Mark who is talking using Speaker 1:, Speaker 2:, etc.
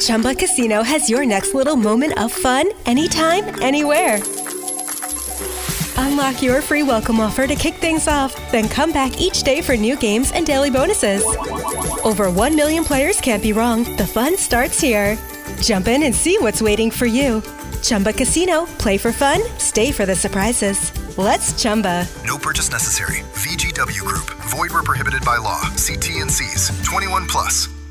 Speaker 1: Chumba Casino has your next little moment of fun anytime, anywhere. Unlock your free welcome offer to kick things off, then come back each day for new games and daily bonuses. Over 1 million players can't be wrong. The fun starts here. Jump in and see what's waiting for you. Chumba Casino. Play for fun. Stay for the surprises. Let's Chumba.
Speaker 2: No purchase necessary. VGW Group. Void where prohibited by law. See T&Cs. 21+.